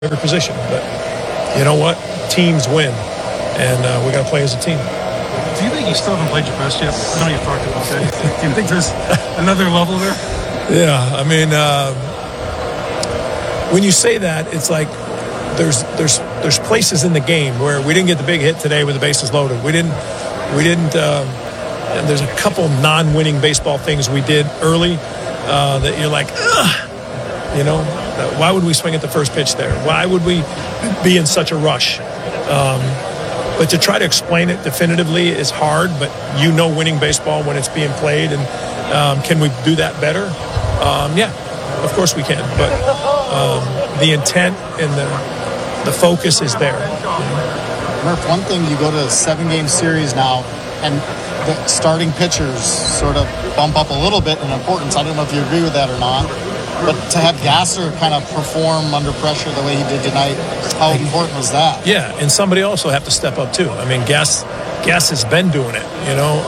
every position. But you know what? Teams win, and we got to play as a team. Do you think you still haven't played your best yet? I know you've talked about that. Do you think there's another level there? Yeah, I mean, when you say that, it's like there's places in the game where we didn't get the big hit today with the bases loaded. We didn't. And there's a couple non-winning baseball things we did early that you're like, ugh, you know, why would we swing at the first pitch there? Why would we be in such a rush? But to try to explain it definitively is hard, but you know winning baseball when it's being played. And can we do that better? Yeah, of course we can. But the intent and the focus is there. Murph, one thing, you go to a 7-game series now, and the starting pitchers sort of bump up a little bit in importance. I don't know if you agree with that or not. But to have Gasser kind of perform under pressure the way he did tonight, how important was that? Yeah, and somebody also have to step up too. I mean, Gass has been doing it, you know.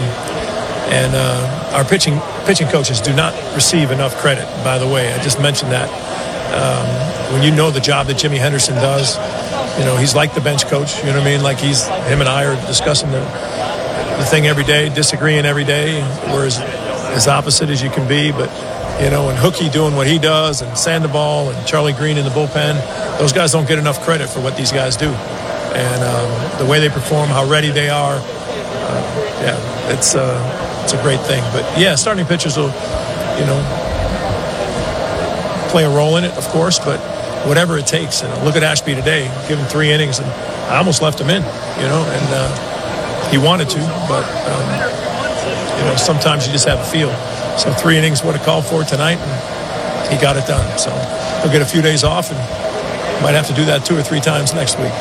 And our pitching coaches do not receive enough credit, by the way. I just mentioned that. When you know the job that Jimmy Henderson does, you know, he's like the bench coach, you know what I mean? Like him and I are discussing the thing every day, disagreeing every day. We're as opposite as you can be, but, you know, and Hookie doing what he does, and Sandoval and Charlie Green in the bullpen, those guys don't get enough credit for what these guys do. And the way they perform, how ready they are, it's a great thing. But, yeah, starting pitchers will, you know, play a role in it, of course, but whatever it takes. And look at Ashby today, give him 3 innings, and I almost left him in, you know, and he wanted to, but, you know, sometimes you just have a feel. So 3 innings, what it called for tonight, and he got it done. So he'll get a few days off, and might have to do that 2 or 3 times next week.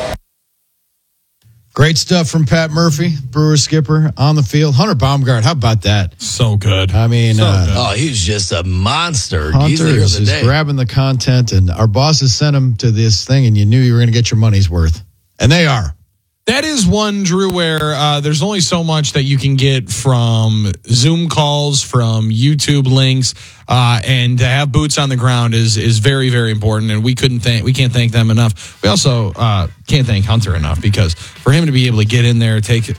Great stuff from Pat Murphy, Brewers skipper, on the field. Hunter Baumgart, how about that? So good. I mean, he's just a monster. Hunter He's the hero of the is day. grabbing the content, and our bosses sent him to this thing, and you knew you were going to get your money's worth. And they are. That is one, Drew, where there's only so much that you can get from Zoom calls, from YouTube links, and to have boots on the ground is very, very important. And we can't thank them enough. We also can't thank Hunter enough, because for him to be able to get in there,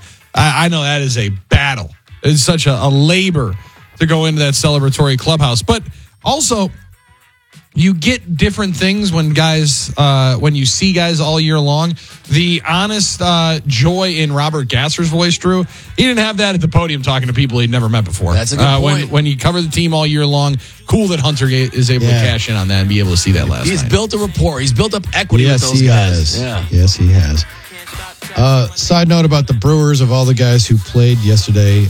I know that is a battle. It's such a labor to go into that celebratory clubhouse, but also, you get different things when you see guys all year long. The honest joy in Robert Gasser's voice, Drew, he didn't have that at the podium talking to people he'd never met before. That's a good point. When you cover the team all year long, cool that Hunter is able to cash in on that and be able to see that last night. He's built a rapport. He's built up equity with those guys. Yes, he has. Yeah. Yes, he has. Side note about the Brewers, of all the guys who played yesterday,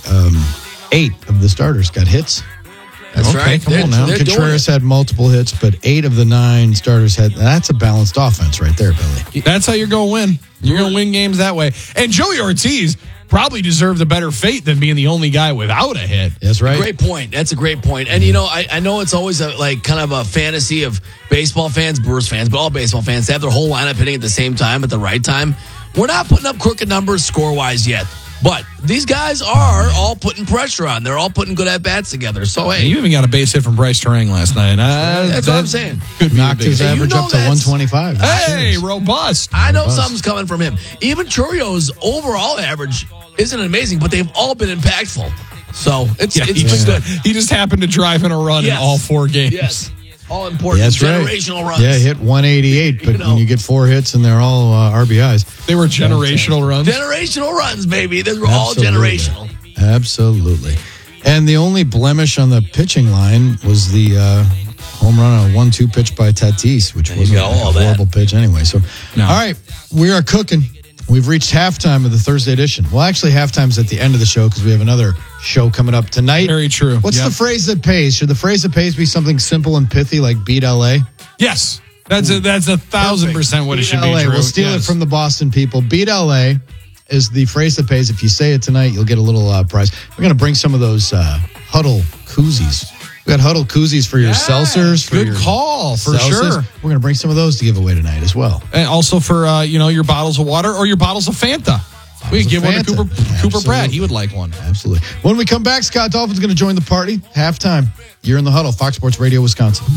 8 of the starters got hits. That's right. Come on now. Contreras had multiple hits, but 8 of the 9 starters had. That's a balanced offense right there, Billy. That's how you're going to win. You're going to win games that way. And Joey Ortiz probably deserved a better fate than being the only guy without a hit. That's right. Great point. That's a great point. And, you know, I know it's always kind of a fantasy of baseball fans, Brewers fans, but all baseball fans to have their whole lineup hitting at the same time at the right time. We're not putting up crooked numbers score-wise yet. But these guys are all putting pressure on. They're all putting good at-bats together. So, hey. You even got a base hit from Bryce Terang last night. That's what I'm saying. Knocked his average up to 125. Hey, robust. I know something's coming from him. Even Churrio's overall average isn't amazing, but they've all been impactful. So, it's been good. He just happened to drive in a run in all 4 games. Yes. All important. That's generational right. runs. Yeah, hit 188, but when you get 4 hits and they're all RBIs. They were generational runs. Generational runs, baby. They were all generational. Absolutely. And the only blemish on the pitching line was the home run on a 1-2 pitch by Tatis, which wasn't a horrible pitch anyway. So, all right, we are cooking. We've reached halftime of the Thursday edition. Well, actually, halftime's at the end of the show because we have another show coming up tonight. Very true. What's the phrase that pays? Should the phrase that pays be something simple and pithy like beat LA? Yes. That's 1,000% what it should be, Drew. We'll steal it from the Boston people. Beat LA is the phrase that pays. If you say it tonight, you'll get a little prize. We're going to bring some of those Huddle koozies. We got Huddle koozies for your seltzers. Good call, for sure. We're going to bring some of those to give away tonight as well. And also for, your bottles of water or your bottles of Fanta. We can give one to Cooper Pratt. He would like one. Absolutely. When we come back, Scott Dolphin's going to join the party. Halftime. You're in the Huddle, Fox Sports Radio, Wisconsin.